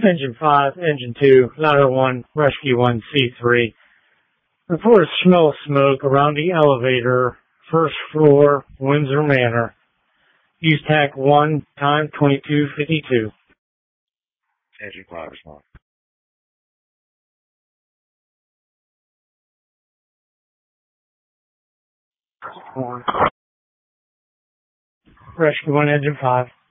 Engine 5, Engine 2, Ladder 1, Rescue 1, C3. Report a smell of smoke around the elevator, first floor, Windsor Manor. Use TAC 1, time 22:52. Engine 5, respond. Rescue 1, Engine 5.